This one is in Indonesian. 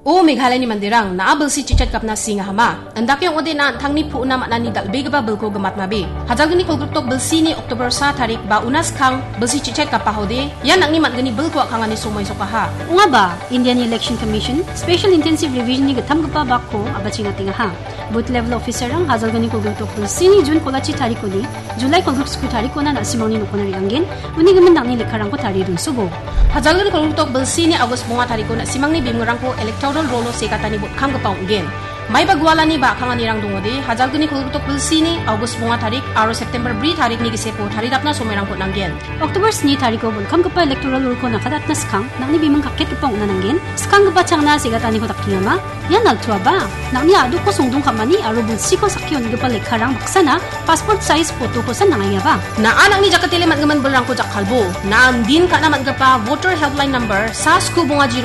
O Meghalaya ni mandirang na belsi cicet kapna singa hama. Andak yung ode na tangni pu na maknani dalbe ba belko gamat mabe. Hajalgani kolgrutok belsi ni Oktober 1 tarik ba unas kang belsi cicet kapahode. Yan ang ni matgani belko akangani sumoy sokaha. Unga ba Indian Election Commission Special Intensive Revision ni gatam gapa bakko abachinga tingaha. Booth level officer ang hajalgani kolgrutok belsi ni June kolachi tariko ni July kolgruk sku tariko na nasimangni nukonari angin. Uni gaman nakni lekarang ko tari dun subo. Hajalgani kolgrutok belsi ni August bunga tariko na simangni bimngerang ko electoral rolo sekatani bot kang gapang gen. May bagwala ni ba kanganirang dungode hajalgani kolgrutok belsi ni August bunga tarik aro September bri tarik ni gisepo taridap na sumerang ko nanggen. October ni tariko bol kam gapa electoral rolo ko nakadat na skang nakni bimang kakket gapang unananggen. Skang gapa chang na segatani ko takiyama. Yan nagtua ba? Nakni adu ko sungdung kamani aro belsi ko sakyon gapa lekharang baksana passport size photo ko sa nangaya ba. Na anak ni jakatile matgaman bolrang ko jakalbo. Na andin ka na matgapa voter helpline number sa sku bunga 0